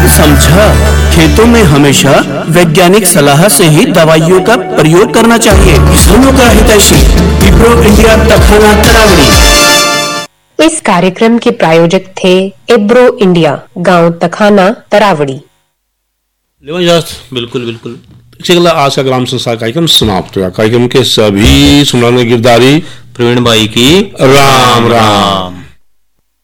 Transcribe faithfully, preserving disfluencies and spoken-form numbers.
समझा। खेतों में हमेशा वैज्ञानिक सलाह से ही दवाइयों का प्रयोग करना चाहिए। किसानों का हितैषी विप्रो इंडिया तखाना तरावड़ी। इस कार्यक्रम के प्रायोजक थे एब्रो इंडिया, गांव तखाना तरावड़ी। बिल्कुल बिल्कुल। अगला आज का ग्राम संसार कार्यक्रम समाप्त हुआ। कार्यक्रम के सभी सुमरान गिरदारी प्रवीण भाई की राम राम।